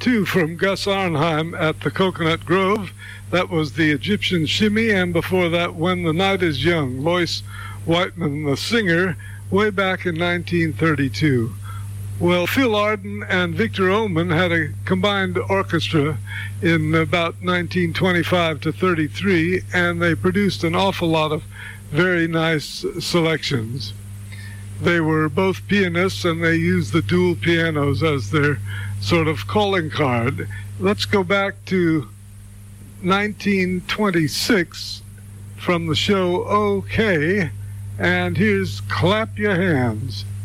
two from Gus Arnheim at the Coconut Grove. That was the Egyptian Shimmy, and before that, When the Night is Young, Lois Whiteman, the singer, way back in 1932. Well, Phil Arden and Victor Ullman had a combined orchestra in about 1925 to 33, and they produced an awful lot of very nice selections. They were both pianists, and they used the dual pianos as their sort of calling card. Let's go back to 1926 from the show OK, and here's Clap Your Hands.